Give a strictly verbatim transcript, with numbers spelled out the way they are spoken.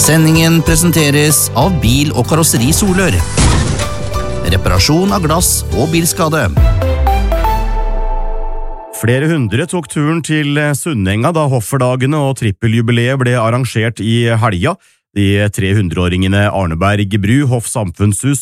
Sendingen presenteres av Bil- og Karosseri Solør. Reparasjon av glass og bilskade. Flere hundre tok turen til Sunnenga da Hofferdagene og trippeljubileet ble arrangert i helga. De tre hundreåringene Arneberg Bru, Hoff Samfunnshus